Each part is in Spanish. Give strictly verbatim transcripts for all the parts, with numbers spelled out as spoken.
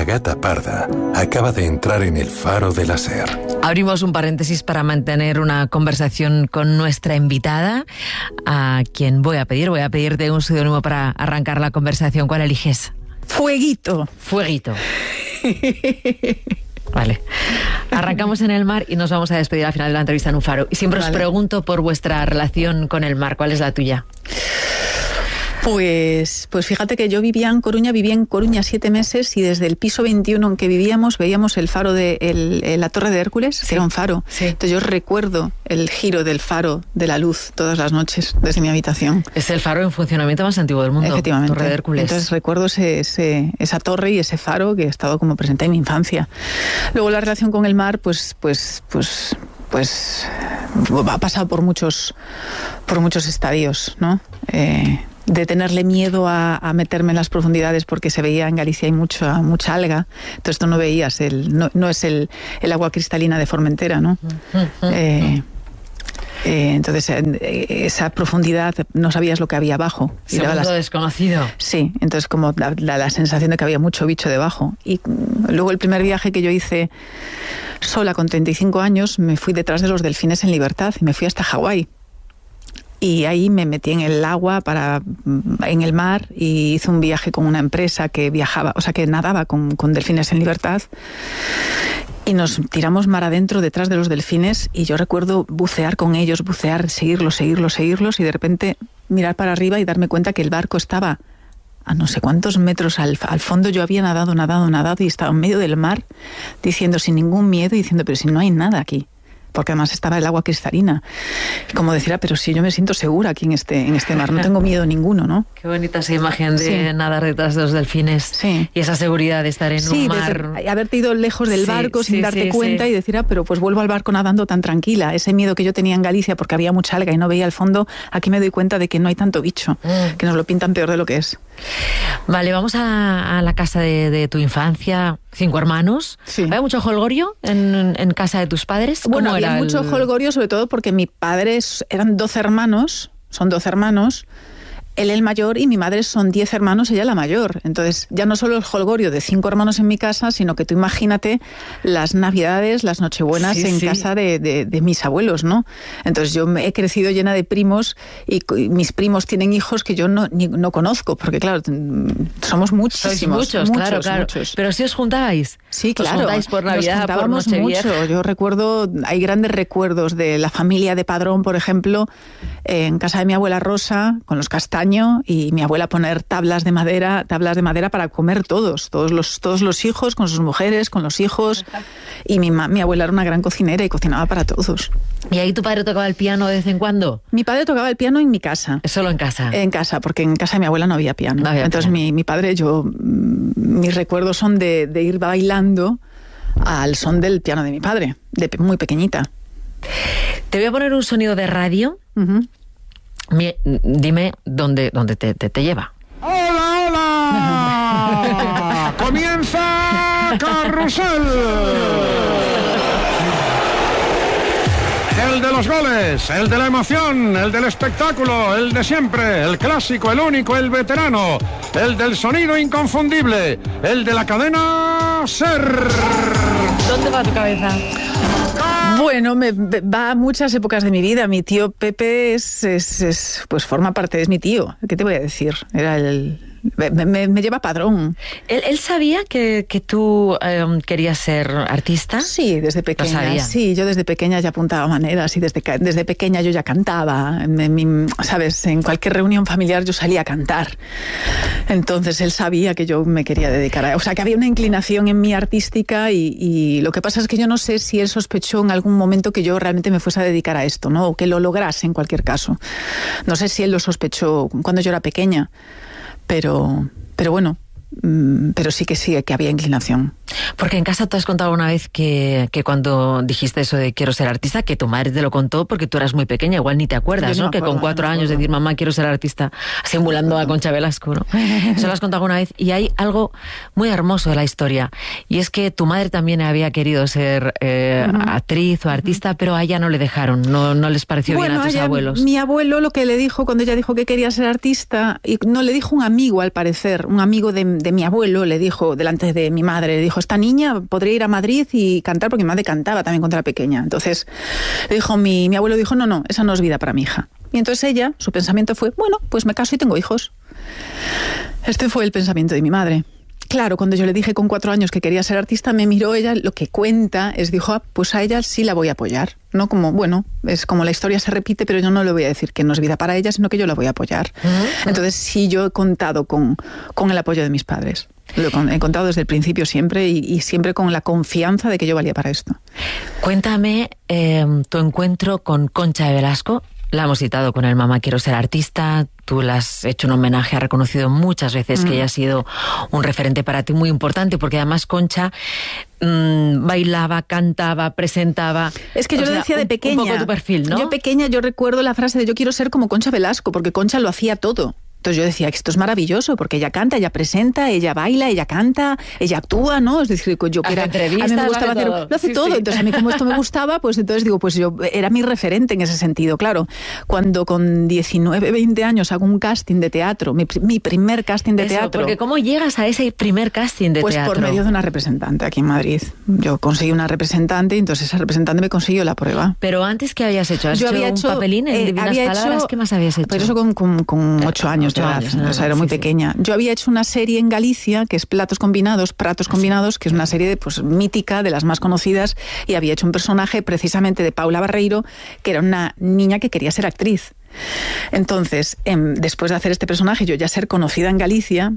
gata parda acaba de entrar en el faro de la SER. Abrimos un paréntesis para mantener una conversación con nuestra invitada, a quien voy a pedir, voy a pedirte un seudónimo para arrancar la conversación. ¿Cuál eliges? Fueguito. Fueguito. Vale. Arrancamos en el mar y nos vamos a despedir al final de la entrevista en un faro. Y siempre vale. Os pregunto por vuestra relación con el mar. ¿Cuál es la tuya? Pues, pues fíjate que yo vivía en Coruña, vivía en Coruña siete meses y desde el piso veintiuno en que vivíamos veíamos el faro de el, la Torre de Hércules, sí. que era un faro. Sí. Entonces yo recuerdo el giro del faro de la luz todas las noches desde mi habitación. Es el faro en funcionamiento más antiguo del mundo. Efectivamente. Torre de Hércules. Entonces recuerdo ese, ese, esa torre y ese faro que ha estado como presente en mi infancia. Luego la relación con el mar, pues, pues, pues, pues ha pasado por muchos, por muchos estadios, ¿no? Eh, de tenerle miedo a, a meterme en las profundidades porque se veía en Galicia hay mucha mucha alga, entonces tú no veías el no, no es el, el agua cristalina de Formentera, ¿no? eh, eh, entonces eh, esa profundidad no sabías lo que había abajo. Segundo las... desconocido. Sí, entonces como la, la, la sensación de que había mucho bicho debajo. Y luego el primer viaje que yo hice sola con treinta y cinco años, me fui detrás de los delfines en libertad y me fui hasta Hawái. Y ahí me metí en el agua, para en el mar, y hice un viaje con una empresa que viajaba, o sea, que nadaba con, con delfines en libertad. Y nos tiramos mar adentro detrás de los delfines y yo recuerdo bucear con ellos, bucear, seguirlos, seguirlos, seguirlos y de repente mirar para arriba y darme cuenta que el barco estaba a no sé cuántos metros al, al fondo. Yo había nadado, nadado, nadado y estaba en medio del mar diciendo sin ningún miedo, diciendo pero si no hay nada aquí. Porque además estaba el agua cristalina. Como decir, pero si yo me siento segura aquí en este, en este mar, no tengo miedo ninguno, ¿no? Qué bonita esa imagen de sí. nadar detrás de los delfines. Sí. Y esa seguridad de estar en sí, un mar. Sí, haberte ido lejos del sí, barco sin sí, darte sí, cuenta sí. y decir, ah, pero pues vuelvo al barco nadando tan tranquila. Ese miedo que yo tenía en Galicia porque había mucha alga y no veía el fondo, aquí me doy cuenta de que no hay tanto bicho, mm. que nos lo pintan peor de lo que es. Vale, vamos a, a la casa de, de tu infancia. Cinco hermanos. Sí. ¿Había mucho jolgorio en, en casa de tus padres? Bueno, había era mucho el... jolgorio, sobre todo porque mi padre eran doce hermanos, son doce hermanos, él el mayor y mi madre son diez hermanos, ella la mayor. Entonces ya no solo el jolgorio de cinco hermanos en mi casa, sino que tú imagínate las navidades, las nochebuenas sí, en sí. casa de, de, de mis abuelos, ¿no? Entonces yo me he crecido llena de primos y, y mis primos tienen hijos que yo no, ni, no conozco, porque claro, somos muchísimos. Sois muchos, muchos, claro, claro. Muchos. Pero si os juntabais. Sí, claro. Os juntáis por Navidad, Nos juntábamos por Nochevieja. mucho. Yo recuerdo, hay grandes recuerdos de la familia de Padrón, por ejemplo, en casa de mi abuela Rosa, con los Castaño, y mi abuela poner tablas de madera, tablas de madera para comer todos, todos los, todos los hijos, con sus mujeres, con los hijos. Y mi, mi abuela era una gran cocinera y cocinaba para todos. ¿Y ahí tu padre tocaba el piano de vez en cuando? Mi padre tocaba el piano en mi casa. ¿Solo en casa? En casa, porque en casa de mi abuela no había piano. No había Entonces piano. Mi, mi padre, yo, mis recuerdos son de, de ir bailando al son del piano de mi padre, de muy pequeñita. Te voy a poner un sonido de radio. Uh-huh. Mi, dime dónde, dónde te, te, te lleva. ¡Hola, hola! ¡Comienza Carrusel! El de los goles, el de la emoción, el del espectáculo, el de siempre, el clásico, el único, el veterano, el del sonido inconfundible, el de la cadena SER. ¿Dónde va tu cabeza? Bueno, me va a muchas épocas de mi vida. Mi tío Pepe es, es, es pues forma parte, es mi tío. ¿Qué te voy a decir? Era el... Me, me, me lleva Padrón. ¿Él, él sabía que, que tú eh, querías ser artista? Sí, desde pequeña. Sí, yo desde pequeña ya apuntaba maneras y desde, desde pequeña yo ya cantaba. En mi, ¿sabes? En cualquier reunión familiar yo salía a cantar. Entonces él sabía que yo me quería dedicar a... O sea, que había una inclinación en mí artística y, y lo que pasa es que yo no sé si él sospechó en algún momento que yo realmente me fuese a dedicar a esto, ¿no? O que lo lograse en cualquier caso. No sé si él lo sospechó cuando yo era pequeña. Pero, pero bueno, pero sí que sí que había inclinación. Porque en casa tú has contado una vez que, que cuando dijiste eso de quiero ser artista, que tu madre te lo contó porque tú eras muy pequeña, igual ni te acuerdas, Yo ¿no? no Que acuerdo, con cuatro no años acuerdo. decir mamá quiero ser artista, simulando a Concha Velasco, ¿no? Eso lo has contado una vez. Y hay algo muy hermoso de la historia, y es que tu madre también había querido ser eh, uh-huh. actriz o artista, uh-huh. pero a ella no le dejaron, no, no les pareció bueno, bien a tus ella, abuelos. Mi abuelo lo que le dijo cuando ella dijo que quería ser artista, y no le dijo un amigo al parecer, un amigo de, de mi abuelo le dijo delante de mi madre, le dijo, esta niña podría ir a Madrid y cantar, porque mi madre cantaba también cuando era pequeña. Entonces le dijo, mi, mi abuelo dijo, no, no, esa no es vida para mi hija. Y entonces ella, su pensamiento fue, bueno, pues me caso y tengo hijos. Este fue el pensamiento de mi madre. Claro, cuando yo le dije con cuatro años que quería ser artista, me miró ella, lo que cuenta es, dijo, ah, pues a ella sí la voy a apoyar. No como, bueno, es como la historia se repite, pero yo no le voy a decir que no es vida para ella, sino que yo la voy a apoyar. Uh-huh. Entonces sí, yo he contado con, con el apoyo de mis padres. Lo he contado desde el principio siempre y, y siempre con la confianza de que yo valía para esto. Cuéntame eh, tu encuentro con Concha de Velasco. La hemos citado con el Mamá quiero ser artista, tú le has hecho un homenaje, has reconocido muchas veces mm. que ella ha sido un referente para ti muy importante, porque además Concha mmm, bailaba, cantaba, presentaba. Es que yo lo decía de pequeña. Un poco tu perfil, ¿no? Yo pequeña, yo recuerdo la frase de yo quiero ser como Concha Velasco, porque Concha lo hacía todo. Entonces yo decía, esto es maravilloso, porque ella canta, ella presenta, ella baila, ella canta, ella actúa, ¿no? Es decir, yo que era, a mí me gustaba hacer, lo hace sí, todo, sí. Entonces a mí como esto me gustaba, pues entonces digo, pues yo era mi referente en ese sentido, claro. Cuando con diecinueve, veinte años hago un casting de teatro, mi, mi primer casting de Eso, teatro. Porque ¿cómo llegas a ese primer casting de pues teatro? Pues por medio de una representante aquí en Madrid. Yo conseguí una representante y entonces esa representante me consiguió la prueba. Pero antes, ¿qué habías hecho? ¿Has yo hecho había un hecho, papelín en eh, Divinas había Palabras? Hecho, ¿Qué más habías hecho? Pero eso con, con, con ocho eh, años ocho de edad. años, no, o sea, era sí, muy sí. pequeña. Yo había hecho una serie en Galicia, que es Platos Combinados, Pratos Combinados, que es una serie pues, mítica, de las más conocidas, y había hecho un personaje precisamente de Paula Barreiro, que era una niña que quería ser actriz. Entonces, eh, después de hacer este personaje, yo ya ser conocida en Galicia,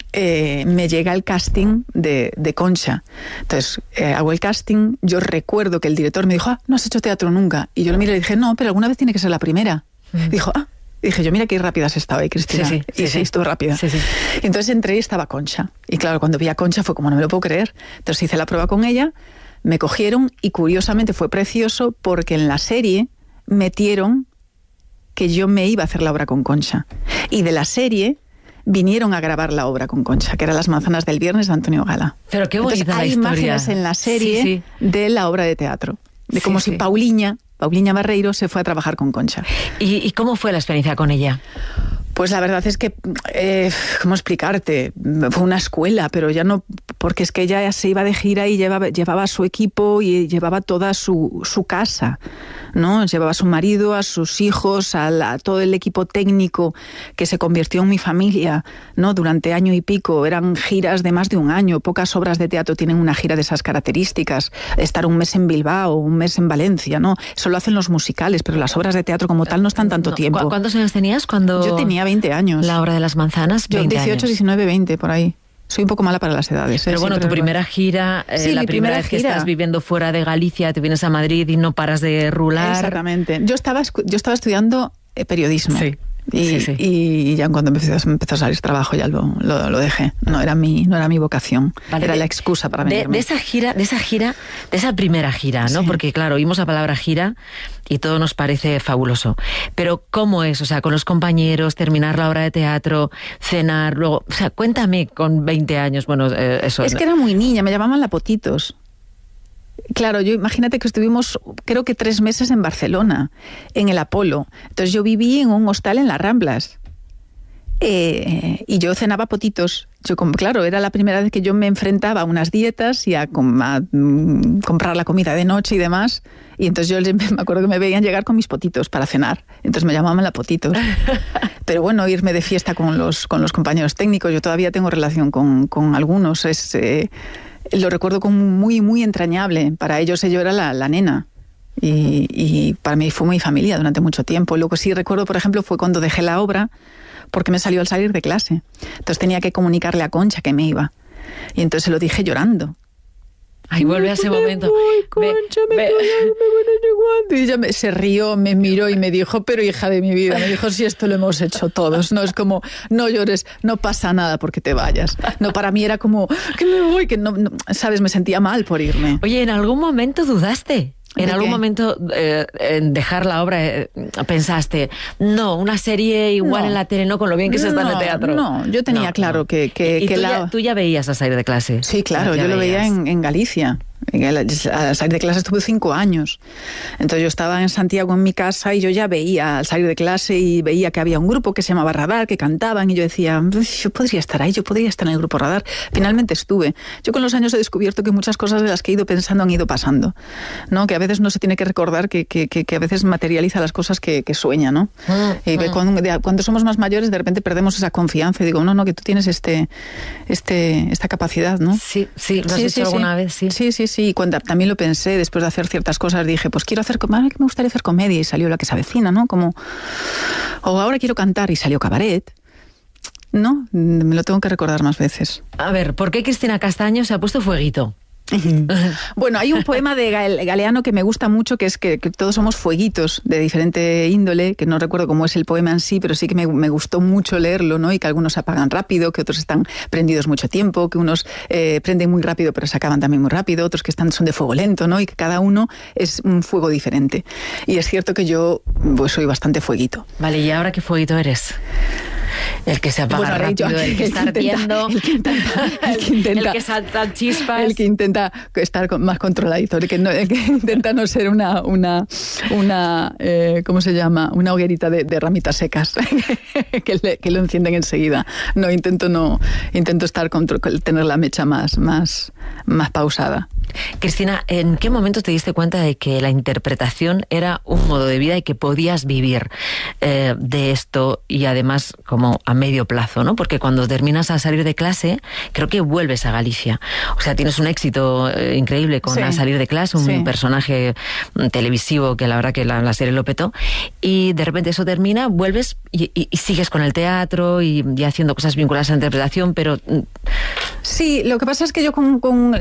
eh, me llega el casting de, de Concha. Entonces, eh, hago el casting, yo recuerdo que el director me dijo, ah, no has hecho teatro nunca. Y yo lo miré y le dije, no, pero alguna vez tiene que ser la primera. Mm. Dijo, ah, dije yo, mira qué rápida has estado ahí, Cristina. Sí, sí, y sí, sí, estuvo rápida. Sí, sí. Y entonces entré y estaba Concha. Y claro, cuando vi a Concha fue como, no me lo puedo creer. Entonces hice la prueba con ella, me cogieron y curiosamente fue precioso porque en la serie metieron que yo me iba a hacer la obra con Concha. Y de la serie vinieron a grabar la obra con Concha, que era Las manzanas del viernes de Antonio Gala. Pero qué bonita entonces, la hay historia. imágenes en la serie sí, sí. de la obra de teatro. De como sí, si sí. Pauliña... Pauliña Barreiro se fue a trabajar con Concha. ¿Y, y cómo fue la experiencia con ella? Pues la verdad es que, eh, ¿cómo explicarte? Fue una escuela, pero ya no, porque es que ella se iba de gira y llevaba, llevaba a su equipo y llevaba toda su, su casa, ¿no? Llevaba a su marido, a sus hijos, a, la, a todo el equipo técnico que se convirtió en mi familia, ¿no? Durante año y pico, eran giras de más de un año, pocas obras de teatro tienen una gira de esas características, estar un mes en Bilbao, un mes en Valencia, ¿no? Eso lo hacen los musicales, pero las obras de teatro como tal no están tanto no. tiempo. ¿Cuántos años tenías cuando...? Yo tenía veinte años. La obra de las manzanas, Yo veinte dieciocho, años. diecinueve, veinte, por ahí. Soy un poco mala para las edades. Pero ¿eh? bueno, Siempre tu me primera gira, eh, sí, la mi primera primera vez que gira. estás viviendo fuera de Galicia, te vienes a Madrid y no paras de rular. Exactamente. Yo estaba, yo estaba estudiando eh, periodismo. Sí. Y, sí, sí. y ya cuando empezó, empezó a salir trabajo ya lo, lo, lo dejé. No era mi, no era mi vocación. Vale, era de, la excusa para de, venirme. de esa gira, de esa gira, de esa primera gira, ¿no? Sí. Porque claro, oímos la palabra gira y todo nos parece fabuloso. Pero ¿cómo es? O sea, con los compañeros, terminar la obra de teatro, cenar, luego... O sea, cuéntame con veinte años, bueno, eh, eso... Es que era muy niña, me llamaban la Potitos. Claro, yo imagínate que estuvimos creo que tres meses en Barcelona, en el Apolo. Entonces yo viví en un hostal en las Ramblas. Eh, y yo cenaba potitos. Yo, claro, era la primera vez que yo me enfrentaba a unas dietas y a, a, a um, comprar la comida de noche y demás. Y entonces yo me acuerdo que me veían llegar con mis potitos para cenar. Entonces me llamaban la Potitos. Pero bueno, irme de fiesta con los, con los compañeros técnicos. Yo todavía tengo relación con, con algunos. Es, eh, lo recuerdo como muy, muy entrañable. Para ellos yo era la, la nena. Y, y para mí fue mi familia durante mucho tiempo. Lo que sí recuerdo, por ejemplo, fue cuando dejé la obra, porque me salió al salir de clase. Entonces tenía que comunicarle a Concha que me iba. Y entonces se lo dije llorando. Ay, vuelve a ese me momento. Voy, Concha, Ve, me ve. voy, me voy, no sé cuánto. Y ella me, se rió, me miró y me dijo, pero hija de mi vida, me dijo, si esto lo hemos hecho todos, no es como, no llores, no pasa nada porque te vayas. No, para mí era como, que me voy, que no, no, sabes, me sentía mal por irme. Oye, ¿en algún momento dudaste? ¿En algún qué? momento eh, en dejar la obra eh, pensaste, no, una serie igual No. en la tele, no con lo bien que se está en el No, teatro? no, yo tenía claro que- que- ¿Y, y que tú, la- ya, tú ya veías a salir de clase? Sí, claro, Ya yo lo veía veías. en, en Galicia. Al salir de clase estuve cinco años. Entonces yo estaba en Santiago en mi casa y yo ya veía, al salir de clase, y veía que había un grupo que se llamaba Radar, que cantaban, y yo decía, yo podría estar ahí, yo podría estar en el grupo Radar. Finalmente estuve. Yo con los años he descubierto que muchas cosas de las que he ido pensando han ido pasando, ¿no? Que a veces no se tiene que recordar que, que, que, que a veces materializa las cosas que, que sueña, ¿no? Mm, Y que mm. cuando, de- cuando somos más mayores de repente perdemos esa confianza y digo, no, no, que tú tienes este, este, esta capacidad, ¿no? Sí, sí, ¿lo has hecho alguna vez? Sí. Sí, sí, sí. Y cuando también lo pensé, después de hacer ciertas cosas, dije, pues quiero hacer, comedia, que me gustaría hacer comedia, y salió La que se avecina, ¿no? Como, o ahora quiero cantar, y salió Cabaret. No, me lo tengo que recordar más veces. A ver, ¿por qué Cristina Castaño se ha puesto fueguito? Bueno, hay un poema de Galeano que me gusta mucho, que es que, que todos somos fueguitos de diferente índole, que no recuerdo cómo es el poema en sí, pero sí que me, me gustó mucho leerlo, ¿no? Y que algunos se apagan rápido, que otros están prendidos mucho tiempo, que unos eh, prenden muy rápido pero se acaban también muy rápido, otros que están son de fuego lento, ¿no? Y que cada uno es un fuego diferente. Y es cierto que yo pues, soy bastante fueguito. Vale, ¿y ahora qué fueguito eres? El que se apaga Bueno, ahora rápido, yo- el que está el que intenta- ardiendo, el que intenta- el que intenta- el que salta chispas. El que intenta estar con- más controladito, el que, no, el que intenta no ser una, una, una eh, ¿cómo se llama? Una hoguerita de, de ramitas secas que, le, que lo encienden enseguida. No, intento no, intento estar contro- tener la mecha más, más, más pausada. Cristina, ¿en qué momento te diste cuenta de que la interpretación era un modo de vida y que podías vivir eh, de esto, y además como a medio plazo, ¿no? Porque cuando terminas a salir de clase, creo que vuelves a Galicia. O sea, tienes un éxito eh, increíble con Sí. A salir de clase, un Sí. personaje mm, televisivo que la verdad que la, la serie lo petó, y de repente eso termina, vuelves y, y- y sigues con el teatro y, y haciendo cosas vinculadas a la interpretación, pero... mm, Sí, lo que pasa es que yo con... con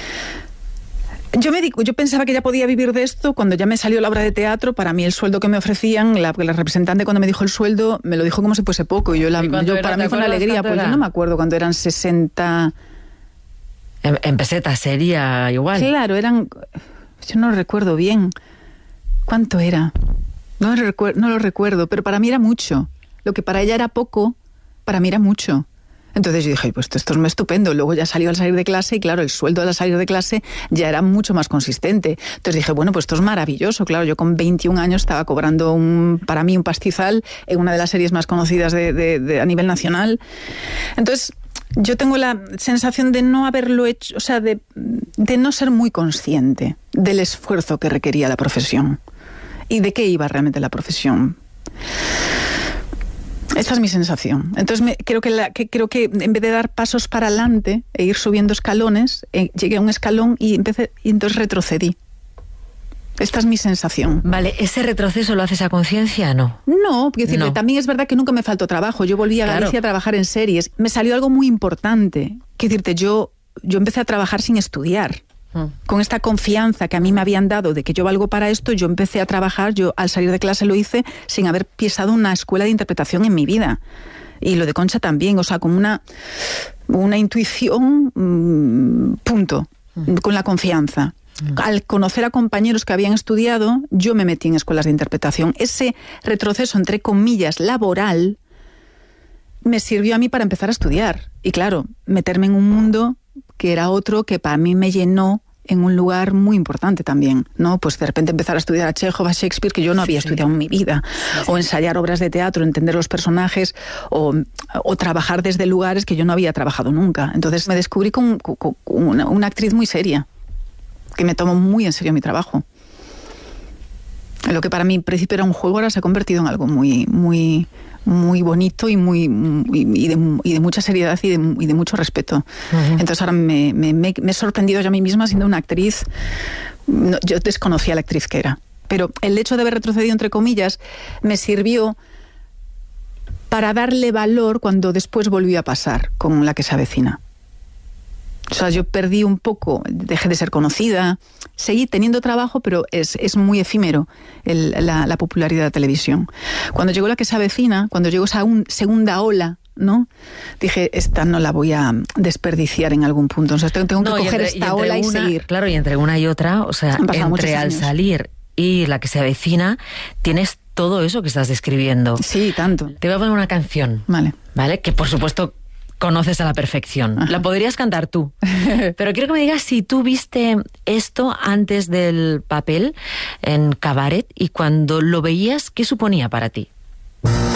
Yo me di, yo pensaba que ya podía vivir de esto cuando ya me salió la obra de teatro. Para mí el sueldo que me ofrecían, la, la representante cuando me dijo el sueldo, me lo dijo como si fuese poco. Y yo, la, ¿Y cuánto yo era? para ¿Te mí fue una acuerdas alegría, cuánto pues era? yo no me acuerdo cuando eran sesenta... En, en pesetas sería igual. Claro, eran... Yo no lo recuerdo bien. ¿Cuánto era? No lo, recuer- no lo recuerdo, pero para mí era mucho. Lo que para ella era poco, para mí era mucho. Entonces yo dije, pues esto, esto es muy estupendo. Luego ya salió al salir de clase y claro, el sueldo al salir de clase ya era mucho más consistente. Entonces dije, bueno, pues esto es maravilloso. Claro, yo con veintiún años estaba cobrando un, para mí un pastizal en una de las series más conocidas de, de, de, a nivel nacional. Entonces yo tengo la sensación de no haberlo hecho, o sea, de, de no ser muy consciente del esfuerzo que requería la profesión y de qué iba realmente la profesión. Esta es mi sensación. Entonces me, creo, que la, que creo que en vez de dar pasos para adelante e ir subiendo escalones, eh, llegué a un escalón y, empecé, y entonces retrocedí. Esta es mi sensación. Vale, ¿ese retroceso lo haces a conciencia? No. No, quiero decirte, No. también es verdad que nunca me faltó trabajo. Yo volví a Claro. Galicia a trabajar en series. Me salió algo muy importante. Quiero decirte, yo, yo empecé a trabajar sin estudiar. Mm. Con esta confianza que a mí me habían dado de que yo valgo para esto, yo empecé a trabajar, yo al salir de clase lo hice sin haber pisado una escuela de interpretación en mi vida. Y lo de Concha también, o sea, con una, una intuición, mmm, punto, mm. con la confianza. Mm. Al conocer a compañeros que habían estudiado, yo me metí en escuelas de interpretación. Ese retroceso, entre comillas, laboral, me sirvió a mí para empezar a estudiar. Y claro, meterme en un mundo que era otro que para mí me llenó en un lugar muy importante también, ¿no? Pues de repente empezar a estudiar a Chekhov, a Shakespeare, que yo no había Sí. estudiado en mi vida, Sí. o ensayar obras de teatro, entender los personajes, o, o trabajar desde lugares que yo no había trabajado nunca. Entonces me descubrí con, con, con una, una actriz muy seria, que me tomó muy en serio mi trabajo. Lo que para mí en principio era un juego ahora se ha convertido en algo muy, muy, muy bonito y muy y de, y de mucha seriedad y de, y de mucho respeto. Uh-huh. Entonces ahora me, me, me, me he sorprendido yo a mí misma siendo una actriz. No, yo desconocía la actriz que era, pero el hecho de haber retrocedido, entre comillas, me sirvió para darle valor cuando después volvió a pasar con La que se avecina. O sea, yo perdí un poco, dejé de ser conocida, seguí teniendo trabajo, pero es, es muy efímero el, la, la popularidad de la televisión. Cuando llegó La que se avecina, cuando llegó esa un, segunda ola, ¿no? Dije, esta no la voy a desperdiciar en algún punto. O sea, tengo, tengo no, que coger entre, esta y ola una, y seguir. Claro, y entre una y otra, o sea, entre al salir y La que se avecina, tienes todo eso que estás describiendo. Sí, tanto. Te voy a poner una canción. Vale. ¿Vale? Que por supuesto conoces a la perfección. Ajá. La podrías cantar tú. Pero quiero que me digas si tú viste esto antes del papel en Cabaret y cuando lo veías, ¿qué suponía para ti?